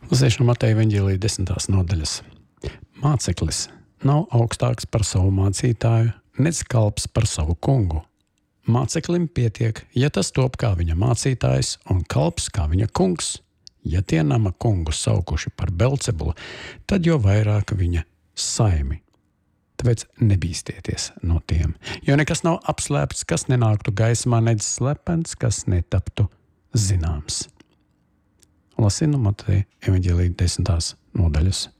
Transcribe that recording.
Lasīšu no Mateja evaņģēlija 10. nodaļas. Māceklis nav augstāks par savu mācītāju, nec kalps par savu kungu. Māceklim pietiek, ja tas top kā viņa mācītājs un kalps kā viņa kungs. Ja tie nama kungu saukuši par Belcebulu, tad jo vairāk viņa saimi. Tāpēc nebīstieties no tiem, jo nekas nav apslēpts, kas nenāktu gaismā, nedz slepens, kas netaptu zināms. Lasīju no Mateja evaņģēlija 10. nodaļas